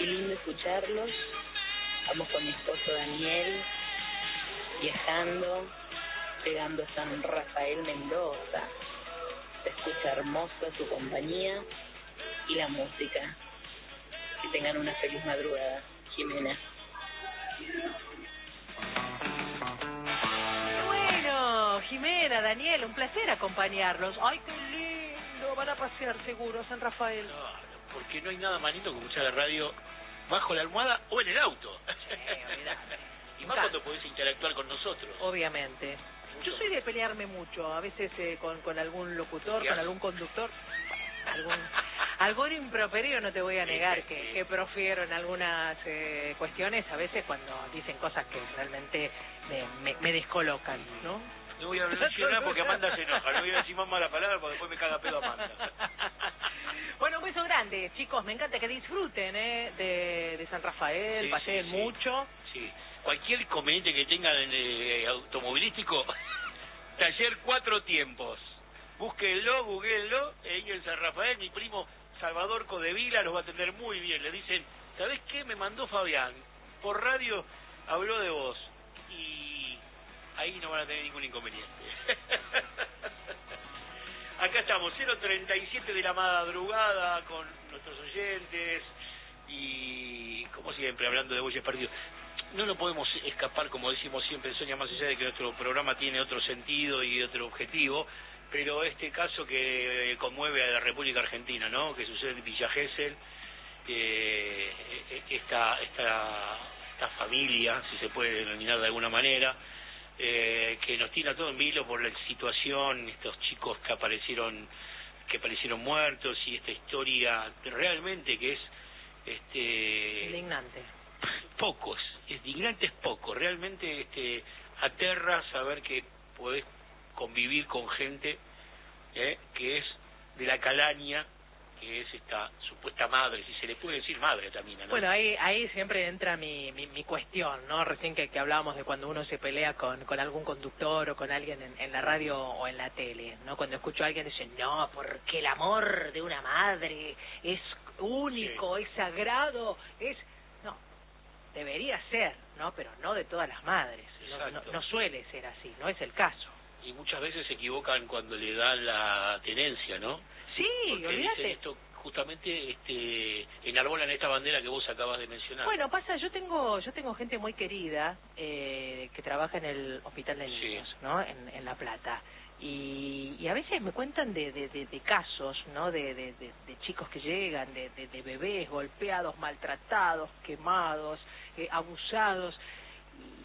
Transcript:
qué lindo escucharlos. Vamos con mi esposo Daniel, viajando, llegando a San Rafael, Mendoza. Se escucha hermoso su compañía y la música. Que tengan una feliz madrugada, Jimena. Bueno, Jimena, Daniel, un placer acompañarlos. ¡Ay, qué lindo! Van a pasear seguro, San Rafael. No, porque no hay nada más lindo que escuchar la radio bajo la almohada o en el auto. Sí, olvidate. Y más cuando podés interactuar con nosotros. Obviamente. Yo soy de pelearme mucho, a veces con algún locutor, con algún conductor. Algún improperio no te voy a negar que profiero en algunas cuestiones, a veces cuando dicen cosas que realmente me descolocan, ¿no? No voy a mencionar porque Amanda se enoja, no voy a decir más mala palabra porque después me caga pedo Amanda. Bueno, un beso grande, chicos, me encanta que disfruten de San Rafael, paseen mucho. Sí, cualquier inconveniente que tengan automovilístico, taller 4 tiempos. Búsquenlo, googleenlo, ahí en San Rafael, mi primo Salvador Codevila los va a atender muy bien. Le dicen, ¿sabés qué? Me mandó Fabián, por radio habló de vos, y ahí no van a tener ningún inconveniente. Acá estamos, 0:37 de la madrugada, con nuestros oyentes, y como siempre, hablando de Bueyes Perdidos. No lo podemos escapar, como decimos siempre, Sonia, más allá de que nuestro programa tiene otro sentido y otro objetivo, pero este caso que conmueve a la República Argentina, ¿no? Que sucede en Villa Gesell, esta familia, si se puede denominar de alguna manera, que nos tiene a todo en vilo por la situación, estos chicos que aparecieron muertos, y esta historia realmente que es indignante. Indignante es poco, realmente aterra saber que podés convivir con gente que es de la calaña, que es esta supuesta madre, si se le puede decir madre también, ¿no? Bueno, ahí siempre entra mi cuestión, ¿no? Recién que hablábamos de cuando uno se pelea con algún conductor o con alguien en la radio o en la tele, ¿no? Cuando escucho a alguien decir, no, porque el amor de una madre es único, es sagrado, no, debería ser, ¿no? Pero no de todas las madres, no suele ser así, no es el caso. Y muchas veces se equivocan cuando le dan la tenencia, ¿no? Sí, porque olvídate. dicen esto, justamente enarbolan esta bandera que vos acabas de mencionar. Bueno, pasa, yo tengo gente muy querida que trabaja en el Hospital de Niños, ¿no? En La Plata. Y a veces me cuentan de casos, ¿no? De chicos que llegan, de bebés golpeados, maltratados, quemados, abusados.